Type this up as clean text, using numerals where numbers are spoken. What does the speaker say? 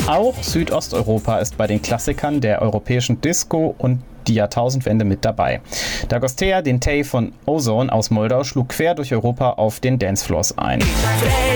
Auch Südosteuropa ist bei den Klassikern der europäischen Disco und die Jahrtausendwende mit dabei. D'Agostea Dintei von Ozone aus Moldau schlug quer durch Europa auf den Dancefloors ein.